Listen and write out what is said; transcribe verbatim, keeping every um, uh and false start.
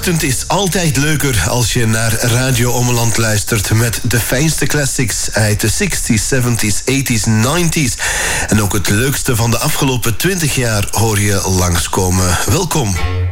ochtend is altijd leuker als je naar Radio Ommeland luistert met de fijnste classics uit de zestig's, zeventig's, tachtig's, negentig's. En ook het leukste van de afgelopen twintig jaar hoor je langskomen. Welkom.